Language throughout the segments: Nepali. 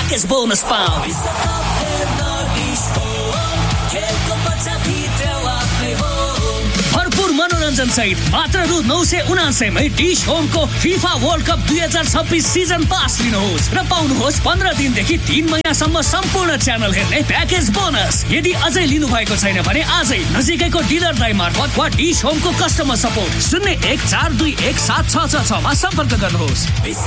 प्याकेज बोनस पाऊ। भरपूर मनोरञ्जन सहित मात्र रु 979 मै dish होमको FIFA world cup 2026 season pass लिनुहोस् र पाउनुहोस् 15 दिनदेखि 3 महिनासम्म सम्पूर्ण च्यानल हेर्ने प्याकेज बोनस। यदि अझै लिनु भएको छैन भने आजै नजिकैको डिलर दाइ मार्फत वा डिश होमको कस्टमर सपोर्ट 0142176666 मा सम्पर्क गर्नुहोस्।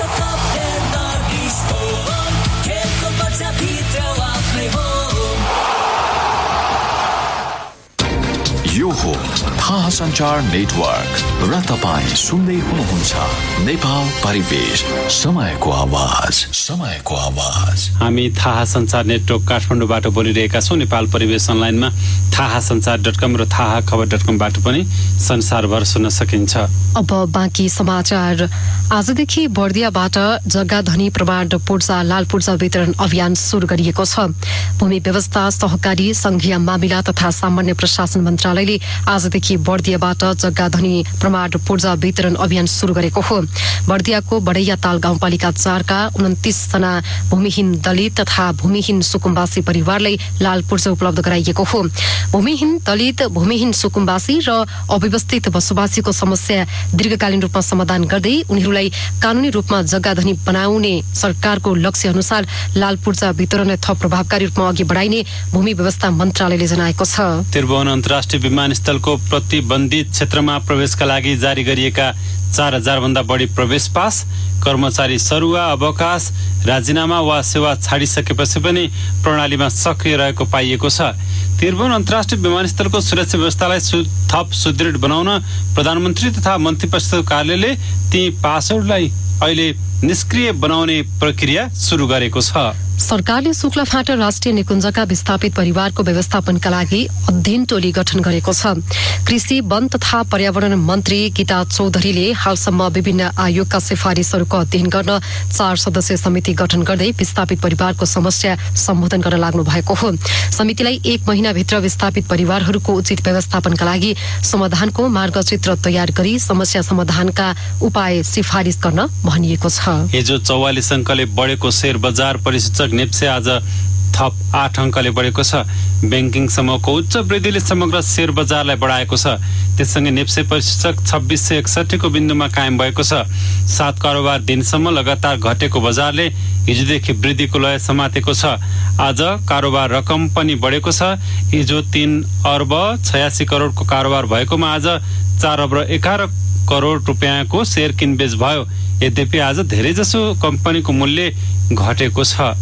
यो हो थाहा सञ्चार नेटवर्क र तपाईं सुन्दै हुनुहुन्छ नेपाल परिवेश, समयको आवाज। हामी थाहा सञ्चार नेटवर्क काठमाडौँबाट बोलिरहेका छौं। नेपाल परिवेश अनलाइनमा थाहासञ्चार.com र थाहाखबर.com बाट पनि संसारभर सुन्न सकिन्छ। अब बाँकी समाचार। आजदेखि बर्दियाबाट जग्गाधनी प्रमाण पूर्जा लाल पूर्जा वितरण अभियान सुरु गरिएको छ। भूमि व्यवस्था, सहकारी, संघीय मामिला तथा सामान्य प्रशासन मन्त्रालयले आजदेखि बर्दियाबाट जग्गाधनी प्रमाण पूर्जा वितरण अभियान सुरु गरेको हो। बर्दियाको बडैया ताल गाउँपालिका 4 का 29 जना भूमिहीन दलित तथा भूमिहीन सुकुम्बासी परिवारलाई लाल पूर्जा उपलब्ध गराइएको हो। भूमिहीन दलित, भूमिहीन सुकुम्बासी र अव्यवस्थित बसोबासीको समस्या दीर्घकालीन रूपमा समाधान गर्दै उनीहरूलाई कानूनी रूपमा जग्गाधनी बनाउने सरकारको लक्ष्य अनुसार लाल पूर्जा वितरण थप प्रभावकारी रूपमा अघि बढाइने भूमि व्यवस्था मन्त्रालयले जनाएको छ। त्रिभुवन अन्तर्राष्ट्रिय विमानस्थलको प्रतिबन्धित क्षेत्रमा प्रवेशका लागि जारी गरिएका 4000 भन्दा बढी प्रवेश पास, कर्मचारी सरुवा, अवकाश, राजीनामा वा सेवा छाडिसकेपछि पनि प्रणालीमा सक्रिय रहेको पाइएको छ। त्रिभुवन अन्तर्राष्ट्रिय विमानस्थलको सुरक्षा व्यवस्थालाई थप सुदृढ बनाउन प्रधानमन्त्री तथा मन्त्री परिषदको कार्यालयले ती पासहरूलाई अहिले निष्क्रिय बनाउने प्रक्रिया सुरु गरेको छ। सरकारले शुक्लाफाटा राष्ट्रिय निकुञ्जका विस्थापित परिवारको व्यवस्थापनका लागि अध्ययन टोली गठन गरेको छ। कृषि, वन तथा पर्यावरण मन्त्री गीता चौधरीले हालसम्म विभिन्न आयोगका सिफारिसहरूको अध्ययन गर्न 4 सदस्यीय समिति गठन गर्दै विस्थापित परिवारको समस्या सम्बोधन गर्न लाग्नु भएको हो। समितिलाई 1 महिनाभित्र विस्थापित परिवारहरूको उचित व्यवस्थापनका लागि समाधानको मार्गचित्र तयार गरी समस्या समाधानका उपाय सिफारिस गर्न भनिएको छ। हिजो 44 अङ्कले बढेको शेयर बजार परिसूचक नेप्से आज थप 8 अङ्कले बढेको छ। बैंकिङ समूहको उच्च वृद्धिले समग्र शेयर बजारलाई बढाएको छ। त्यससँगै नेप्से परिसूचक 2661 को बिन्दुमा कायम भएको छ। 7 कारोबार दिनसम्म लगातार घटेको बजारले हिजोदेखि वृद्धिको लय समातेको छ। आज कारोबार रकम पनि बढेको छ। हिजो 3 अर्ब 86 करोडको कारोबार भएकोमा आज 4 अर्ब 11 करोड रुपियाँको शेयर किनबेच भयो। यद्यपि आज धेरैजसो कम्पनीको मूल्य घटेको छ।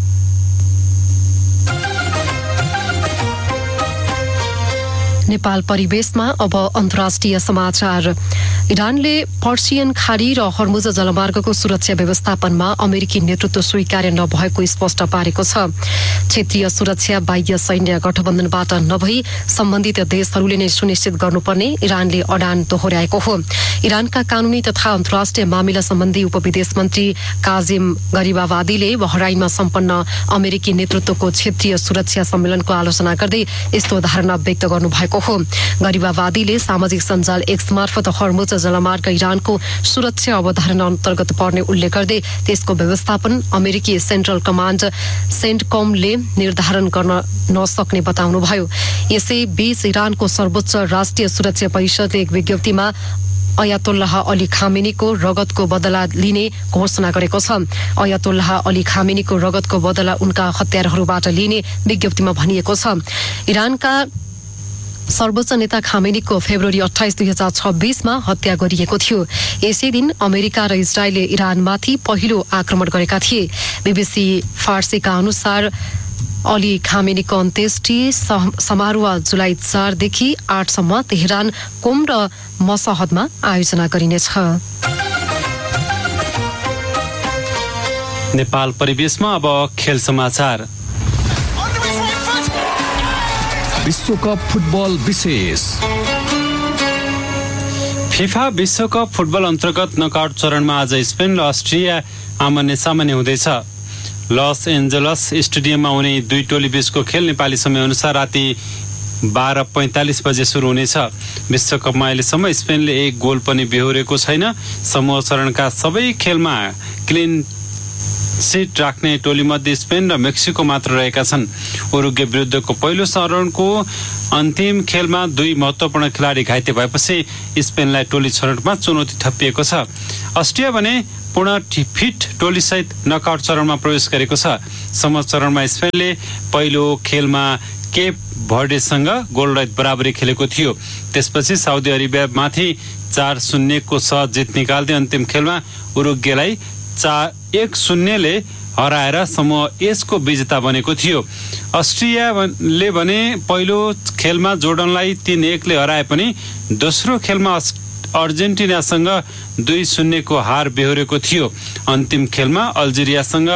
नेपाल परिवेशमा अब अन्तर्राष्ट्रिय समाचार। इरानले पर्सियन खाडी र हर्मुज जलमार्गको सुरक्षा व्यवस्थापनमा अमेरिकी नेतृत्व स्वीकार्य नभएको स्पष्ट पारेको छ। क्षेत्रीय सुरक्षा बाह्य सैन्य गठबन्धनबाट नभई सम्बन्धित देशहरूले नै सुनिश्चित गर्नुपर्ने इरानले अडान दोहोर्याएको हो। इरानका कानूनी तथा अन्तर्राष्ट्रिय मामिला सम्बन्धी उपविदेश मन्त्री काजिम गरिबावादीले बहराइनमा सम्पन्न अमेरिकी नेतृत्वको क्षेत्रीय सुरक्षा सम्मेलनको आलोचना गर्दै यस्तो धारणा व्यक्त गर्नुभएको हो। गरिबावादीले सामाजिक सञ्जाल एक्स मार्फत हर्मुज जलमार्ग इरानको सुरक्षा अवधारणा अन्तर्गत पर्ने उल्लेख गर्दै त्यसको व्यवस्थापन अमेरिकी सेन्ट्रल कमान्ड सेन्टकमले निर्धारण गर्न नसक्ने बताउनुभयो। यसै बीच इरानको सर्वोच्च राष्ट्रिय सुरक्षा परिषदले एक विज्ञप्तिमा अयातोल्लाह अली खामेनीको रगतको बदला लिने घोषणा गरेको छ। अयातोल्लाह अली खामेनीको रगतको बदला उनका हत्याराहरूबाट लिने विज्ञप्तिमा भनिएको छ। इरानका सर्वोच्च नेता खामेनीको फेब्रुअरी 28, 2026 मा हत्या गरिएको थियो। यसै दिन अमेरिका र इजरायलले इरानमाथि पहिलो आक्रमण गरेका थिए। बीबीसी फारसीका अनुसार अली खामेनीको अन्त्येष्टि समारोह जुलाई 4 देखि 8 सम्म तेहरान, कोम र मसहदमा आयोजना गरिनेछ। नेपाल परिवेशमा अब खेल समाचार। विश्वकप फुटबल विशेष। फिफा विश्वकप फुटबल अन्तर्गत नकआउट चरणमा आज स्पेन र अस्ट्रिया आमने सामने हुँदैछ। लस एन्जलस स्टेडियममा हुने दुई टोली बीचको खेल नेपाली समय अनुसार राति 12:45 बजे सुरु हुनेछ। विश्वकपमा अहिलेसम्म स्पेनले 1 गोल पनि बेहोरेको छैन। समूह चरणका सबै खेलमा क्लिन सिट राख्ने टोलीमध्ये स्पेन र मेक्सिको मात्र रहेका छन्। उरुग्वे विरुद्धको पहिलो चरणको अन्तिम खेलमा 2 महत्त्वपूर्ण खेलाडी घाइते भएपछि स्पेनलाई टोली छनौटमा चुनौती थपिएको छ। अस्ट्रिया भने पूर्ण फिट टोलीसहित नकआउट चरणमा प्रवेश गरेको छ। समूह चरणमा स्पेनले पहिलो खेलमा केप भर्डेसँग गोलरहित बराबरी खेलेको थियो। त्यसपछि साउदी अरेबियामाथि 4-0 को सहज जित निकाल्दै अन्तिम खेलमा उरुग्वेलाई 1-0 हराएर समूह एस को विजेता बनेको थियो। अस्ट्रियाले भने पहिलो खेलमा जोर्डनलाई 3-1 हराए पनि दोस्रो खेलमा अर्जेन्टिनासँग 2-0 को हार बेहोरेको थियो। अन्तिम खेलमा अल्जेरियासँग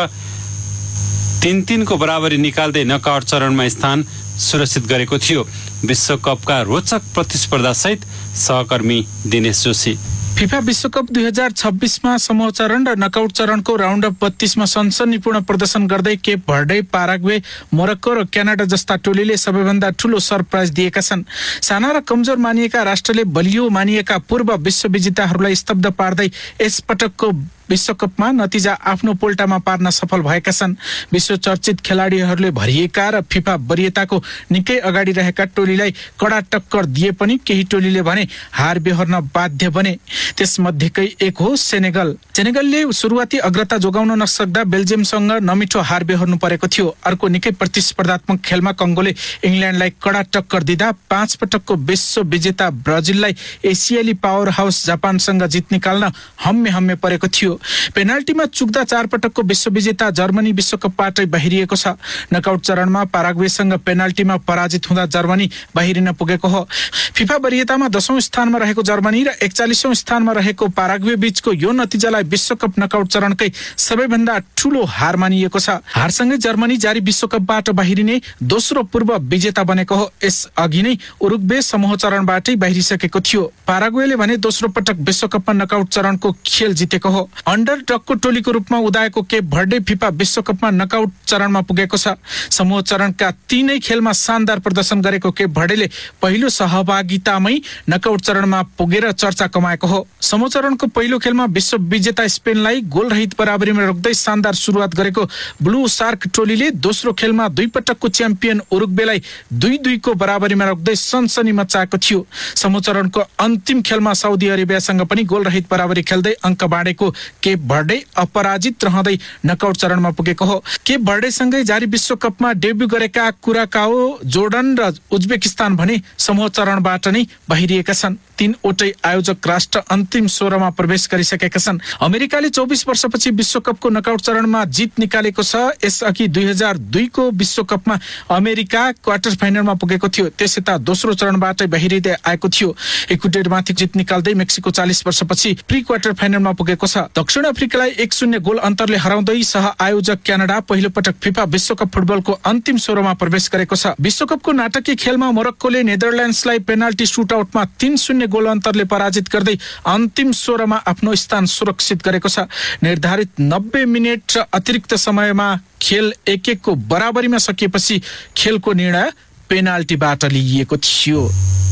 3-3 को बराबरी निकाल्दै नकआउट चरणमा स्थान सुरक्षित गरेको थियो। विश्वकपका रोचक प्रतिस्पर्धा सहित सहकर्मी दिनेश जोशी। फिफा विश्वकप 2026 मा समूह चरण र नकआउट चरणको राउन्ड अफ 32 मा सनसनीपूर्ण प्रदर्शन गर्दै केप भर्डे, पाराग्वे, मोरक्को र क्यानाडा जस्ता टोलीले सबैभन्दा ठूलो सरप्राइज दिएका छन्। साना र कमजोर मानिएका राष्ट्रले बलियो मानिएका पूर्व विश्व विजेताहरूलाई स्तब्ध पार्दै यस पटकको विश्वकपमा नतिजा आफ्नो पोल्टामा पार्न सफल भएका छन्। विश्व चर्चित खेलाडीहरूले भरिएका र फिफा वरियताको निकै अगाडि रहेका टोलीलाई कडा टक्कर दिए पनि केही टोलीले भने हार बेहोर्न बाध्य बने। त्यसमध्येकै एक हो सेनेगल। सेनेगलले सुरुवाती अग्रता जोगाउन नसक्दा बेल्जियमसँग नमिठो हार बेहोर्नु परेको थियो। अर्को निकै प्रतिस्पर्धात्मक खेलमा कंगोले इंग्ल्यान्डलाई कडा टक्कर दिँदा 5 पटकको विश्व विजेता ब्राजिललाई एसियाली पावर हाउस जापानसँग जित निकाल्न हम्मे परेको थियो। पेनाल्टीमा चुक्दा 4 पटकको विश्व विजेता जर्मनी विश्वकपबाटै बाहिरिएको छ। नकआउट चरणमा पाराग्वेसँग पेनाल्टीमा पराजित हुँदा जर्मनी बाहिरिन पुगेको हो। फिफा वरियतामा 10औं स्थानमा रहेको जर्मनी र 41औं स्थानमा रहेको पाराग्वे बीचको यो नतिजालाई विश्वकप नकआउट चरणकै सबैभन्दा ठूलो हार मानिएको छ। हारसँगै जर्मनी जारी विश्वकपबाट बाहिरिने दोस्रो पूर्व विजेता बनेको हो। यस अघि नै उरुग्वे समूह चरणबाटै बाहिरिसकेको थियो। पाराग्वेले भने दोस्रो पटक विश्वकपमा नकआउट चरणको खेल जितेको हो। अन्डरडगको टोलीको रूपमा उदाएको केप भर्डे फिफा विश्वकपमा नकआउट चरणमा पुगेको छ। समूह चरणका 3 खेलमा शानदार प्रदर्शन गरेको केप भर्डेले पहिलो सहभागितामै नकआउट चरणमा पुगेर चर्चा कमाएको हो। समूह चरणको पहिलो खेलमा विश्व विजेता स्पेनलाई गोलरहित बराबरीमा रोक्दै शानदार सुरुवात गरेको ब्लू शार्क टोलीले दोस्रो खेलमा 2 पटकको च्याम्पियन उरुग्वेलाई 2-2 को बराबरीमा रोक्दै सनसनी मचाएको थियो। समूह चरणको अन्तिम खेलमा साउदी अरेबियासँग पनि गोलरहित बराबरी खेल्दै अङ्क बाँडेको केप भर्डे अपराजित रहँदै नकआउट चरणमा पुगेको हो। केप भर्डेसँगै जारी विश्वकपमा डेब्यू गरेका कुराकाओ, जोर्डन र उज्बेकिस्तान भने समूह चरणबाट नै बाहिरिएका छन्। 3 वटै आयोजक राष्ट्र अन्तिम 16 मा प्रवेश गरिसकेका छन्। अमेरिकाले 24 वर्षपछि विश्वकपको नकआउट चरणमा जित निकालेको छ। यसअघि 2002 को विश्वकपमा अमेरिका क्वार्टर फाइनलमा पुगेको थियो। त्यसैता दोस्रो चरणबाटै बाहिरिँदै आएको थियो। इक्वेडरमाथि जित निकाल्दै मेक्सिको 40 वर्षपछि प्री क्वार्टर फाइनलमा पुगेको छ। दक्षिण अफ्रिकालाई 1-0 गोल अन्तरले हराउँदै सह आयोजक क्यानाडा पहिलो पटक फिफा विश्वकप फुटबलको अन्तिम 16 मा प्रवेश गरेको छ। विश्वकपको नाटकीय खेलमा मोरक्कोले नेदरल्यान्ड्सलाई पेनाल्टी सुटआउटमा 3-0 गोल अन्तरले पराजित गर्दै अन्तिम 16 मा आफ्नो स्थान सुरक्षित गरेको छ। निर्धारित 90 मिनेट र अतिरिक्त समयमा खेल 1-1 को बराबरीमा सकिएपछि खेलको निर्णय पेनाल्टीबाट लिइएको थियो।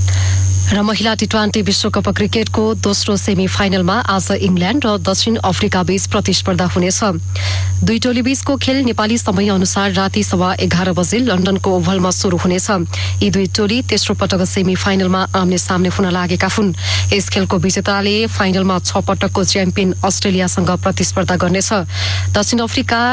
र महिला टी20 विश्वकप क्रिकेटको दोस्रो सेमी फाइनलमा आज इंग्ल्यान्ड र दक्षिण अफ्रिका बीच प्रतिस्पर्धा हुनेछ। 2 टोली बीचको खेल नेपाली समय अनुसार राति 11:15 बजे लन्डनको ओभलमा शुरू हुनेछ। यी 2 टोली तेस्रो पटक सेमी फाइनलमा आम्ने सामने हुन लागेका हुन्। यस खेलको विजेताले फाइनलमा 6 पटकको च्याम्पियन अस्ट्रेलियासँग प्रतिस्पर्धा गर्नेछ। दक्षिण अफ्रिका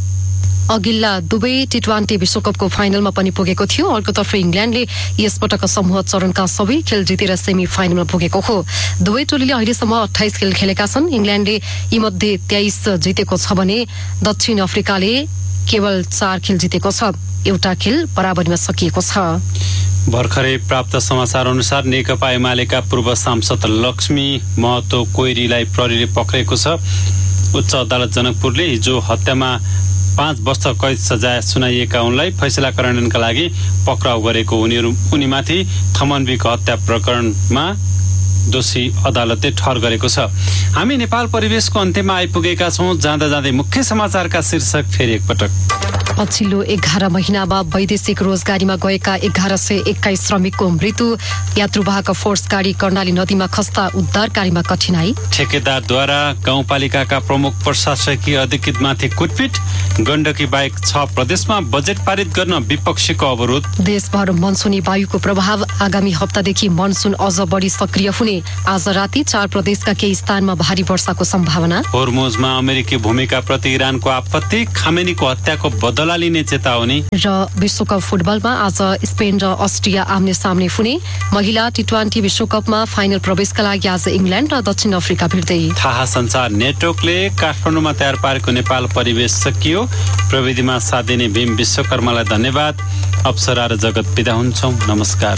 अघिल्ला दुवै टी20 विश्वकपको फाइनलमा पनि पुगेको थियो। अर्कोतर्फ इंग्ल्यान्डले यसपटक समूह चरणका सबै खेल जितेर सेमी फाइनलमा पुगेको हो। दुवै टोलीले अहिलेसम्म 28 खेल खेलेका छन्। इंग्ल्यान्डले यीमध्ये 23 जितेको छ भने दक्षिण अफ्रिकाले केवल 4 खेल जितेको छ। एउटा खेल बराबरीमा सकिएको छ। भर्खरै प्राप्त समाचार अनुसार नेकपा एमालेका पूर्व सांसद लक्ष्मी महतो कोइरीलाई प्रहरीले पक्रेको छ। उच्च अदालत जनकपुरले हिजो हत्यामा 5 वर्ष कैद सजाय सुनाइएका उनलाई फैसला कार्यान्वयनका लागि पक्राउ गरेको उनीमाथि थमनबिक हत्या प्रकरणमा दोषी अदालतले ठहर गरेको छ। हामी नेपाल परिवेशको अन्त्यमा आइपुगेका छौं। जाँदा जाँदै मुख्य समाचारका शीर्षक फेरि एकपटक। पछिल्लो 11 महिनामा वैदेशिक रोजगारीमा गएका 1121 श्रमिकको मृत्यु। यात्रुवाहक फोर्स गाडी कर्णाली नदीमा खस्दा उद्धारकारीमा कठिनाई। ठेकेदारद्वारा गाउँपालिकाका प्रमुख प्रशासकीय अधिकृतमाथि कुटपिट। गण्डकी बाहेक 6 प्रदेशमा बजेट पारित गर्न विपक्षीको अवरोध। देशभर मनसुनी वायुको प्रभाव। आगामी हप्तादेखि मनसुन अझ बढी सक्रिय हुने। आज राति 4 प्रदेशका केही स्थानमा भारी वर्षाको सम्भावना। होर्मुजमा अमेरिकी भूमिका प्रति इरानको आपत्ति। खामेनीको हत्याको बदला लिने चेतावनी। र विश्वकप फुटबलमा आज स्पेन र अस्ट्रिया आम्ने सामने हुने। महिला टी20 विश्वकपमा फाइनल प्रवेशका लागि आज इंग्ल्यान्ड र दक्षिण अफ्रिका भिड्दै। थाहा संचार नेटवर्कले काठमाडौँमा तयार पारेको नेपाल परिवेश सकियो। प्रविधिमा साथ दिने भीम विश्वकर्मालाई धन्यवाद। अप्सरा र जगत बिदा हुन्छौं। नमस्कार।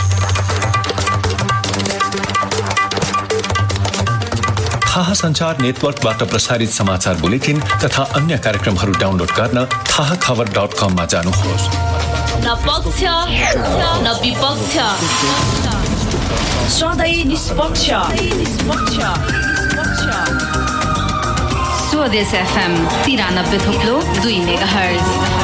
थाहा संचार नेटवर्कबाट प्रसारित समाचार बुलेटिन तथा अन्य कार्यक्रमहरू डाउनलोड गर्न थाहाखबर.com मा जानुहोस्। न पक्ष न विपक्ष, सधैँ निष्पक्ष। स्वदेश FM 93.2 मेगाहर्ज।